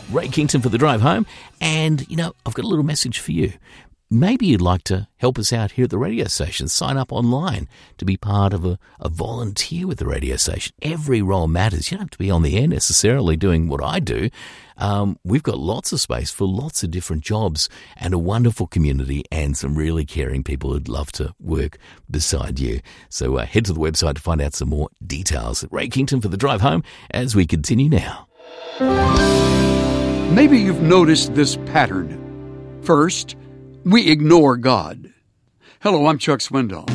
Ray Kington for the drive home. And, I've got a little message for you. Maybe you'd like to help us out here at the radio station. Sign up online to be part of a volunteer with the radio station. Every role matters. You don't have to be on the air necessarily doing what I do. We've got lots of space for lots of different jobs and a wonderful community and some really caring people who'd love to work beside you. So head to the website to find out some more details. Ray Kington for the drive home as we continue now. Maybe you've noticed this pattern. First, we ignore God. Hello, I'm Chuck Swindoll.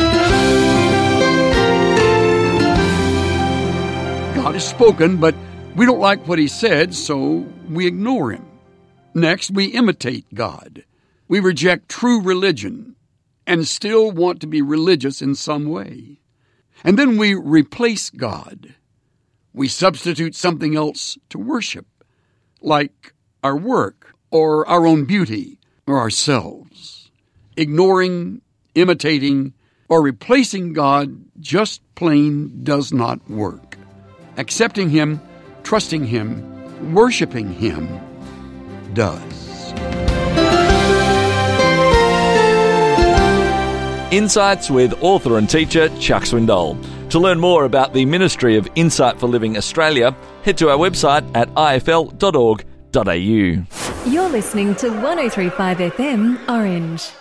God has spoken, but we don't like what he said, so we ignore him. Next, we imitate God. We reject true religion and still want to be religious in some way. And then we replace God. We substitute something else to worship, like our work or our own beauty or ourselves. Ignoring, imitating, or replacing God just plain does not work. Accepting him, trusting him, worshiping him does. Insights with author and teacher Chuck Swindoll. To learn more about the Ministry of Insight for Living Australia, head to our website at ifl.org.au. You're listening to 103.5 FM Orange.